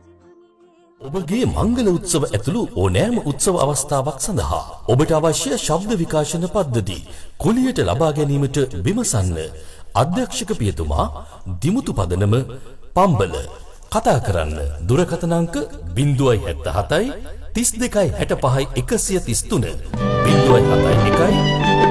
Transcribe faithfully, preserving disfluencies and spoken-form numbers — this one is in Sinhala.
ඔබගේ මංගල උත්සව ඇතුළු ඕනෑම උත්සව අවස්ථාවක් සඳහා ඔබට අවශ්‍ය ශබ්ද විකාශන පද්ධති කුලියට ලබා ගැනීමට විමසන්න. අධ්‍යක්ෂක පියතුමා දිමුතු පදනම පම්බල. කතා කරන්න දුරකථන අංක ज़ीरो सात सात තිස් දෙකයි හැට පහයි එකසිය තිස් තුන ज़ीरो सात सात එකයි